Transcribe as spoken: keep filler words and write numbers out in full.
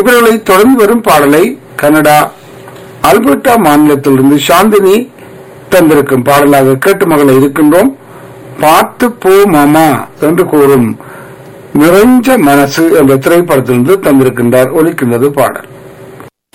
இவர்களை தொடர்ந்து வரும் பாடலை கனடா அல்பர்டா மாநிலத்திலிருந்து சாந்தினி தந்திருக்கும் பாடலாக கேட்டு மகளை இருக்கின்றோம். பார்த்து போ மாமா என்று கூறும் நிறைஞ்ச மனசு என்ற திரைப்படத்திலிருந்து தந்திருக்கின்றார். ஒலிக்கின்றது பாடல்.